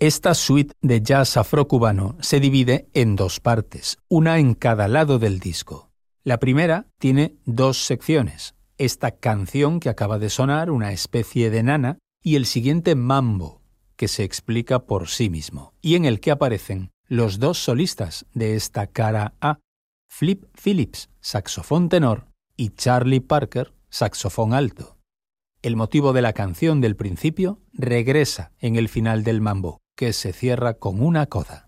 Esta suite de jazz afrocubano se divide en dos partes, una en cada lado del disco. La primera tiene dos secciones, esta canción que acaba de sonar, una especie de nana, y el siguiente mambo, que se explica por sí mismo, y en el que aparecen los dos solistas de esta cara A, Flip Phillips, saxofón tenor, y Charlie Parker, saxofón alto. El motivo de la canción del principio regresa en el final del mambo, que se cierra con una coda.